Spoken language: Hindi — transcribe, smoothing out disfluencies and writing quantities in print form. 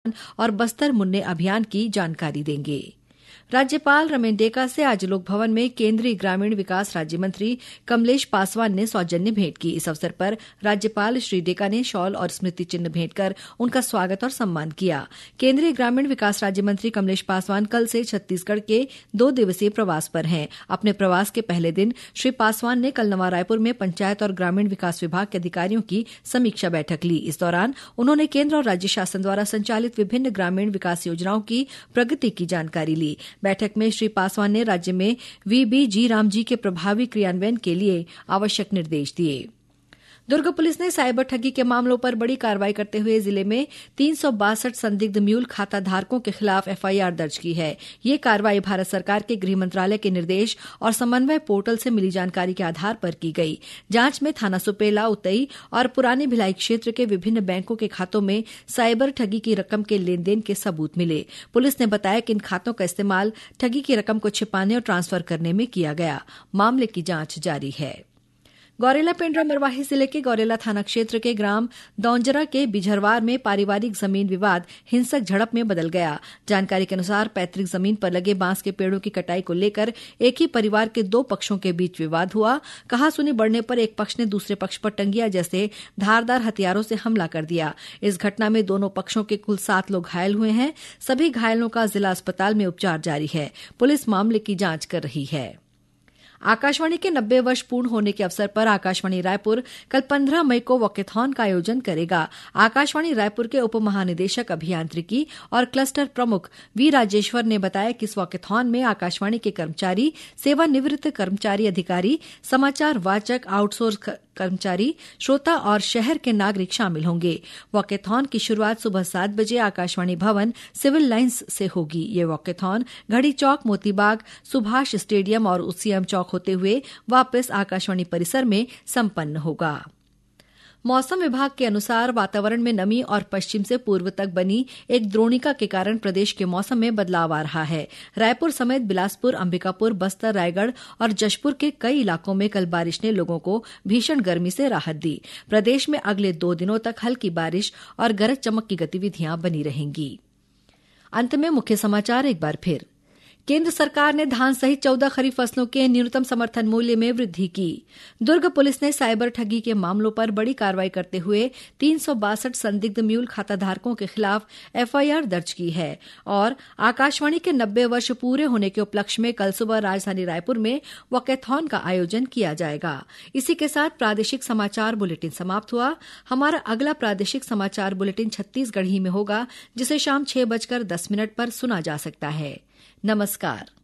और बस्तर मुन्ने अभियान की जानकारी देंगे। राज्यपाल रमेन डेका से आज लोक भवन में केंद्रीय ग्रामीण विकास राज्य मंत्री कमलेश पासवान ने सौजन्य भेंट की। इस अवसर पर राज्यपाल श्री डेका ने शॉल और स्मृति चिन्ह भेंट कर उनका स्वागत और सम्मान किया। केंद्रीय ग्रामीण विकास राज्य मंत्री कमलेश पासवान कल से छत्तीसगढ़ के 2 दिवसीय प्रवास पर हैं। अपने प्रवास के पहले दिन श्री पासवान ने कल नवा रायपुर में पंचायत और ग्रामीण विकास विभाग के अधिकारियों की समीक्षा बैठक ली। इस दौरान उन्होंने केंद्र और राज्य शासन द्वारा संचालित विभिन्न ग्रामीण विकास योजनाओं की प्रगति की जानकारी ली। बैठक में श्री पासवान ने राज्य में वीबीजी रामजी के प्रभावी क्रियान्वयन के लिए आवश्यक निर्देश दिए। दुर्ग पुलिस ने साइबर ठगी के मामलों पर बड़ी कार्रवाई करते हुए जिले में 362 संदिग्ध म्यूल खाता धारकों के खिलाफ एफआईआर दर्ज की है। ये कार्रवाई भारत सरकार के गृह मंत्रालय के निर्देश और समन्वय पोर्टल से मिली जानकारी के आधार पर की गई। जांच में थाना सुपेला, उतई और पुरानी भिलाई क्षेत्र के विभिन्न बैंकों के खातों में साइबर ठगी की रकम के लेनदेन के सबूत मिले। पुलिस ने बताया कि इन खातों का इस्तेमाल ठगी की रकम को छिपाने और ट्रांसफर करने में किया गया। मामले की जांच जारी है। गौरेला पेंड्रा मरवाही जिले के गौरेला थाना क्षेत्र के ग्राम दौंजरा के बिझरवार में पारिवारिक जमीन विवाद हिंसक झड़प में बदल गया। जानकारी के अनुसार पैतृक जमीन पर लगे बांस के पेड़ों की कटाई को लेकर एक ही परिवार के 2 पक्षों के बीच विवाद हुआ। कहासुनी बढ़ने पर एक पक्ष ने दूसरे पक्ष पर टंगिया जैसे धारदार हथियारों से हमला कर दिया। इस घटना में दोनों पक्षों के कुल 7 लोग घायल हुए हैं। सभी घायलों का जिला अस्पताल में उपचार जारी है। पुलिस मामले की जांच कर रही है। आकाशवाणी के 90 वर्ष पूर्ण होने के अवसर पर आकाशवाणी रायपुर कल 15 मई को वॉकेथॉन का आयोजन करेगा। आकाशवाणी रायपुर के उप महानिदेशक अभियांत्रिकी और क्लस्टर प्रमुख वी राजेश्वर ने बताया कि इस वॉकेथॉन में आकाशवाणी के कर्मचारी, सेवानिवृत्त कर्मचारी अधिकारी, समाचार वाचक, आउटसोर्स कर्मचारी, श्रोता और शहर के नागरिक शामिल होंगे। वॉकेथॉन की शुरुआत सुबह 7 बजे आकाशवाणी भवन सिविल लाइंस से होगी। ये वॉकेथॉन घड़ी चौक, मोतीबाग, सुभाष स्टेडियम और उसीएम चौक होते हुए वापस आकाशवाणी परिसर में संपन्न होगा। मौसम विभाग के अनुसार वातावरण में नमी और पश्चिम से पूर्व तक बनी एक द्रोणिका के कारण प्रदेश के मौसम में बदलाव आ रहा है। रायपुर समेत बिलासपुर, अंबिकापुर, बस्तर, रायगढ़ और जशपुर के कई इलाकों में कल बारिश ने लोगों को भीषण गर्मी से राहत दी। प्रदेश में अगले 2 दिनों तक हल्की बारिश और गरज चमक की गतिविधियां बनी रहेंगी। अंत में मुख्य समाचार एक बार फिर। केंद्र सरकार ने धान सहित 14 खरीफ फसलों के न्यूनतम समर्थन मूल्य में वृद्धि की। दुर्ग पुलिस ने साइबर ठगी के मामलों पर बड़ी कार्रवाई करते हुए 362 संदिग्ध म्यूल खाताधारकों के खिलाफ एफआईआर दर्ज की है। और आकाशवाणी के 90 वर्ष पूरे होने के उपलक्ष्य में कल सुबह राजधानी रायपुर में वॉकेथॉन का आयोजन किया जाएगा। इसी के साथ प्रादेशिक समाचार बुलेटिन समाप्त हुआ। हमारा अगला प्रादेशिक समाचार बुलेटिन छत्तीसगढ़ी में होगा, जिसे शाम 6:10 पर सुना जा सकता है। नमस्कार।